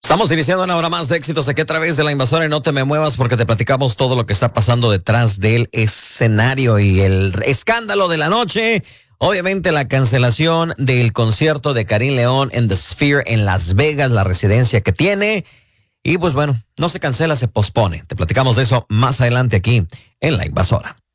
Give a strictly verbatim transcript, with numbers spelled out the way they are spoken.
Estamos iniciando una hora más de éxitos aquí a través de La Invasora y no te me muevas porque te platicamos todo lo que está pasando detrás del escenario y el escándalo de la noche. Obviamente la cancelación del concierto de Karim León en The Sphere en Las Vegas, la residencia que tiene. Y pues bueno, no se cancela, se pospone. Te platicamos de eso más adelante aquí en La Invasora.